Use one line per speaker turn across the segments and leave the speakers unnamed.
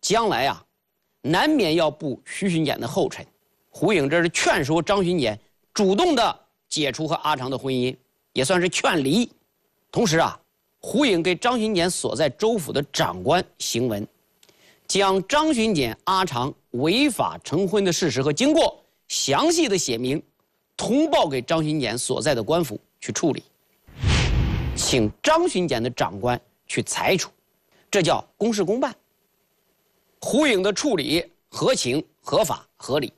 将来啊，难免要步徐巡检的后尘。胡颖这是劝说张巡检主动的解除和阿长的婚姻，也算是劝离。同时啊，胡颖给张巡检所在州府的长官行文，将张巡检、阿长违法成婚的事实和经过详细的写明，通报给张巡检所在的官府去处理，请张巡检的长官去裁处，这叫公事公办。胡颖的处理合情、合法、合理。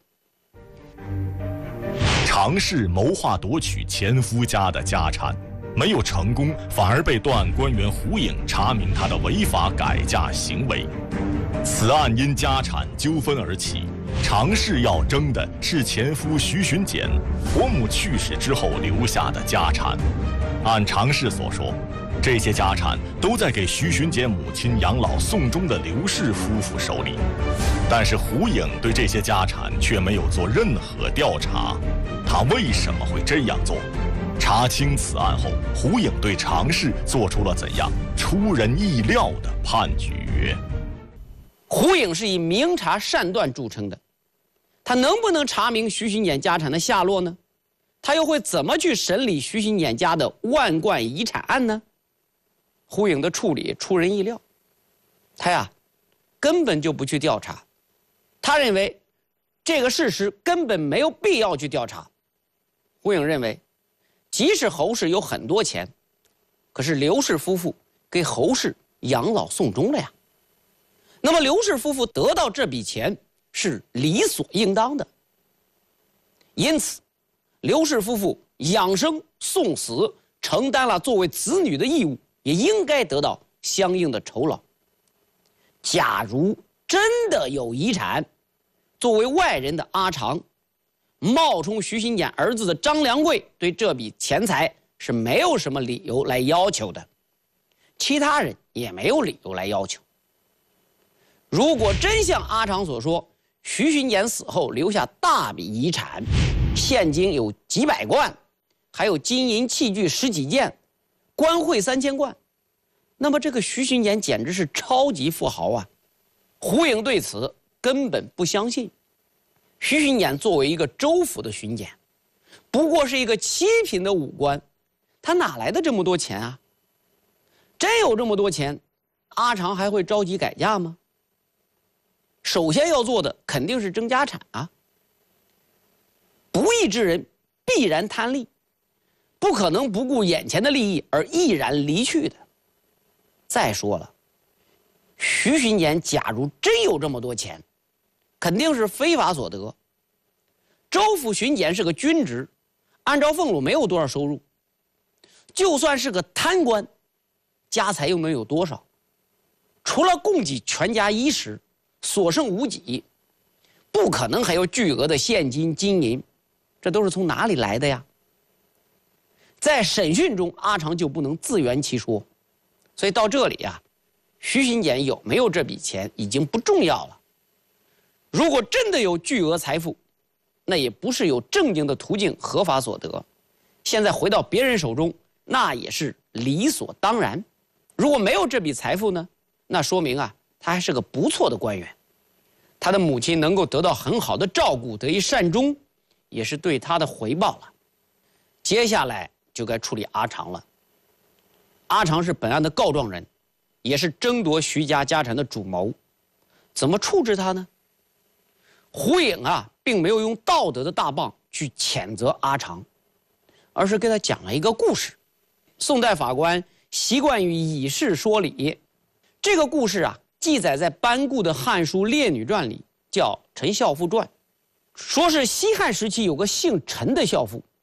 常氏谋划夺取前夫家的家产，没有成功，反而被段案官员胡颖查明他的违法改嫁行为。此案因家产纠纷而起，常氏要争的是前夫徐巡检婆母去世之后留下的家产。按常氏所说，这些家产都在给徐巡检母亲养老送终的刘氏夫妇手里，但是胡颖对这些家产却没有做任何调查。他为什么会这样做？查清此案后，胡颖对常氏做出了怎样出人意料的判决？
胡颖是以明察善断著称的，他能不能查明徐巡检家产的下落呢？他又会怎么去审理徐巡检家的万贯遗产案呢？胡颖的处理出人意料，他呀根本就不去调查，他认为这个事实根本没有必要去调查。胡颖认为，即使侯氏有很多钱，可是刘氏夫妇给侯氏养老送终了呀。那么刘氏夫妇得到这笔钱是理所应当的，因此刘氏夫妇养生送死承担了作为子女的义务，也应该得到相应的酬劳。假如真的有遗产，作为外人的阿长冒充徐巡检儿子的张良贵对这笔钱财是没有什么理由来要求的，其他人也没有理由来要求。如果真像阿长所说，徐巡检死后留下大笔遗产，现金有几百贯，还有金银器具十几件，官会3000贯，那么这个徐巡检简直是超级富豪啊！胡颖对此根本不相信。徐巡检作为一个州府的巡检，不过是一个7品的武官，他哪来的这么多钱啊？真有这么多钱，阿长还会着急改嫁吗？首先要做的肯定是争家产啊！不义之人必然贪利，不可能不顾眼前的利益而毅然离去的。再说了，徐巡检假如真有这么多钱，肯定是非法所得。州府巡检是个军职，按照俸禄没有多少收入，就算是个贪官，家财又能有多少？除了供给全家衣食，所剩无几，不可能还有巨额的现金金银，这都是从哪里来的呀？在审讯中，阿长就不能自圆其说，所以到这里啊，徐巡检有没有这笔钱已经不重要了。如果真的有巨额财富，那也不是有正经的途径合法所得，现在回到别人手中，那也是理所当然。如果没有这笔财富呢，那说明啊，他还是个不错的官员，他的母亲能够得到很好的照顾，得以善终，也是对他的回报了。接下来就该处理阿长了。阿长是本案的告状人，也是争夺徐家家产的主谋，怎么处置他呢？胡颖啊，并没有用道德的大棒去谴责阿长，而是给他讲了一个故事。宋代法官习惯于以事说理，这个故事啊，记载在班固的《汉书·列女传》里，叫《陈孝妇传》。说是西汉时期有个姓陈的孝妇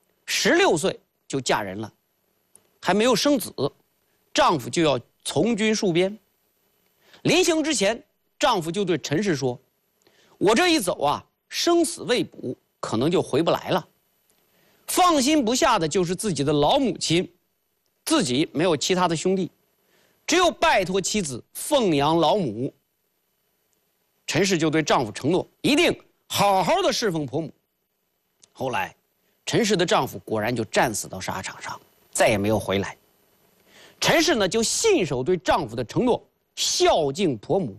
，16岁就嫁人了，还没有生子，丈夫就要从军戍边。临行之前，丈夫就对陈氏说：“我这一走啊，生死未卜，可能就回不来了。放心不下的就是自己的老母亲，自己没有其他的兄弟，只有拜托妻子奉养老母。”陈氏就对丈夫承诺，一定好好的侍奉婆母。后来，陈氏的丈夫果然就战死到沙场上，再也没有回来。陈氏呢，就信守对丈夫的承诺，孝敬婆母，